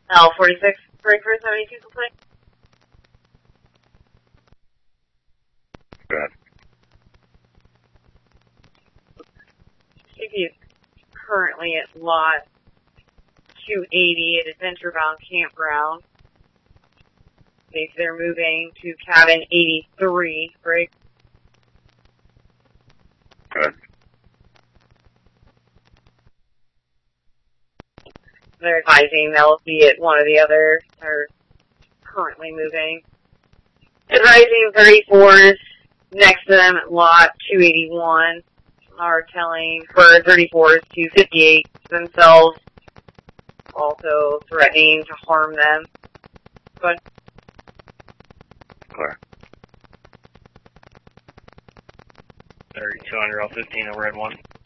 L46, break for 72 complete. Good. CP is currently at lot 280 at Adventure Bound Campground. They're moving to cabin 83, break. Good. They're advising they'll be at one or the other. They're currently moving. Advising 34s next to them at lot 281 are telling for 34s to 58 themselves, also threatening to harm them. But Clear. 32 under L15 over Red 1.